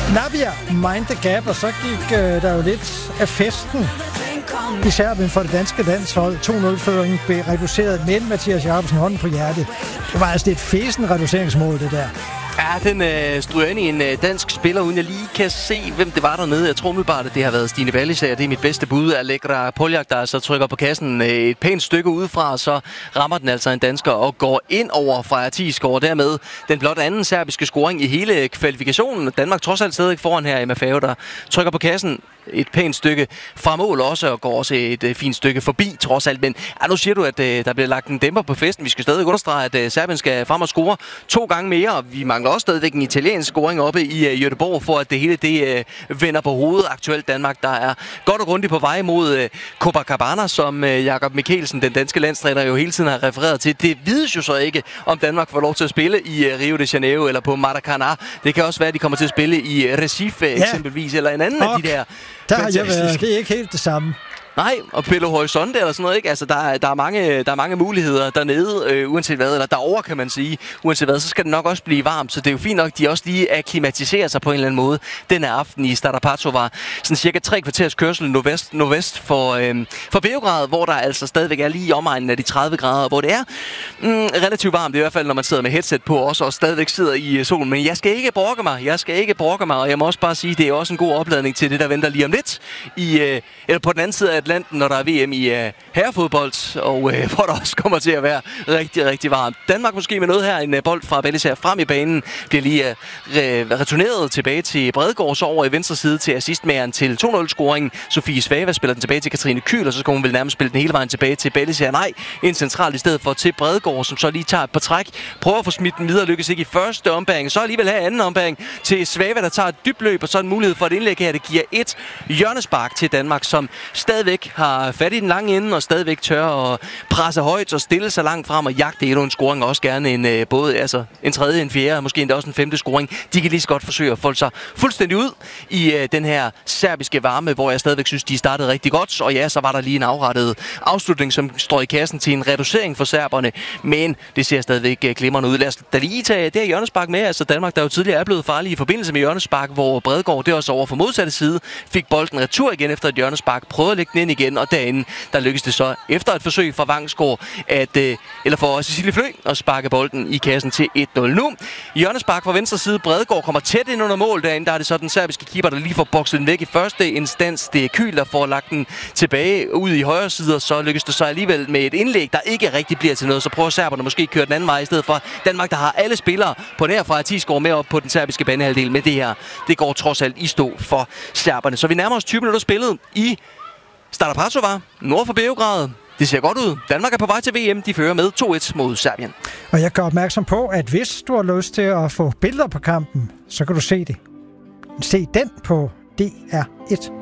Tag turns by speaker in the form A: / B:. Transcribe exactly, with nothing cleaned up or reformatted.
A: Nabia, Mind the Gap, og så gik øh, der jo lidt af festen i Serbien for det danske landshold. to nul-føringen blev reduceret, men Mathias Jacobsen hånden på hjertet. Det var altså et fesen reduceringsmål, det der.
B: Ja, den øh, stryger ind i en øh, dansk spiller, uden jeg lige kan se, hvem det var dernede. Jeg tror umiddelbart, at det har været Stine Wallisager. Det er mit bedste bud. Allegra Poljak, der så trykker på kassen øh, et pænt stykke udefra, så rammer den altså en dansker og går ind over Freja Thiesgaard. Dermed den blot anden serbiske scoring i hele kvalifikationen. Danmark trods alt stadig foran her i M F A, der trykker på kassen et pænt stykke fra mål også, og går også et øh, fint stykke forbi, trods alt. Men ja, nu siger du, at øh, der bliver lagt en dæmper på festen. Vi skal stadig understrege, at øh, Serbien skal frem og score to gange mere. Vi mangler også stadigvæk en italiensk scoring oppe i øh, Göteborg, for at det hele det øh, vender på hovedet. Aktuelt Danmark, der er godt og grundigt på vej mod øh, Copacabana, som øh, Jakob Mikkelsen, den danske landstræner, jo hele tiden har refereret til. Det vides jo så ikke, om Danmark får lov til at spille i øh, Rio de Janeiro eller på Maracanã. Det kan også være, at de kommer til at spille i øh, Recife ja. eksempelvis, eller en anden okay. af de der.
A: Der har jeg været. Det er ikke helt det samme.
B: Nej, og Belo Horizonte eller sådan noget, ikke? Altså, der er, der er, mange, der er mange muligheder dernede, øh, uanset hvad, eller derovre, kan man sige. Uanset hvad, så skal det nok også blive varmt, så det er jo fint nok, de også lige akklimatiserer sig på en eller anden måde den her aften i Starapatso var sådan cirka tre kvarters kørsel nordvest, nordvest for, øh, for Beograd, hvor der altså stadigvæk er lige i omegnen af de tredive grader, hvor det er mm, relativt varmt, i hvert fald når man sidder med headset på også, og stadigvæk sidder i solen. Men jeg skal ikke brokke mig, jeg skal ikke brokke mig, og jeg må også bare sige, det er også en god opladning til det, der venter lige om lidt, i, øh, eller på den anden side af Atlanten, når der er V M i uh, herrefodbold, og uh, hvor der også kommer til at være rigtig, rigtig varmt. Danmark måske med noget her, en uh, bold fra Wallisager frem i banen, bliver lige uh, re- returneret tilbage til Bredgaard, så over i venstre side til assistmageren til to nul-scoringen. Sofie Svava spiller den tilbage til Katrine Kyhl, og så skal hun vel nærmest spille den hele vejen tilbage til Wallisager. Nej, en central i stedet for til Bredgaard, som så lige tager et par træk, prøver at få smidt den videre, lykkes ikke i første ombæring, så alligevel her anden ombæring til Svava, der tager et dybt løb, og så en mulighed for et indlæg her, det giver et hjørnespark til Danmark, som stadigvæk har fat i den lange ende, og stadigvæk tør at presse højt og stille sig langt frem og jagte endnu en scoring, og også gerne en, øh, både altså, en tredje, en fjerde, og måske endda også en femte scoring. De kan lige så godt forsøge at folde sig fuldstændig ud i øh, den her serbiske varme, hvor jeg stadigvæk synes, de startede rigtig godt, og ja, så var der lige en afrettet afslutning, som står i kassen til en reducering for serberne, men det ser stadigvæk øh, glimrende ud. Lad os da lige tage det her hjørnespark med, altså Danmark, der jo tidligere er blevet farlig i forbindelse med hjørnespark, hvor Bredgaard, det også over for modsatte side, fik bolden retur igen efter et hjørnespark, prøvede at lægge den ind igen, og derinde, der lykkedes det så efter et forsøg fra Vangsgaard, at, øh, eller for Cecilie Flø, at sparke bolden i kassen til et nul nu. Hjørnespark fra venstre side, Bredgaard kommer tæt ind under mål derinde, der er det så den serbiske keeper, der lige får bokset den væk i første instans. Det er Kyhl, der får lagt den tilbage ud i højre side, og så lykkes det så alligevel med et indlæg, der ikke rigtig bliver til noget. Så prøver serberne måske at køre den anden vej i stedet for. Danmark, der har alle spillere på nær fra Thiesgaard med op på den serbiske banehalvdel, med det her, det går trods alt i stå for serberne. Så vi nærmer os tyve minutter spillet i Starapatso var nord for Beograd. Det ser godt ud. Danmark er på vej til V M. De fører med to et mod Serbien.
A: Og jeg gør opmærksom på, at hvis du har lyst til at få billeder på kampen, så kan du se det. Se den på D R et.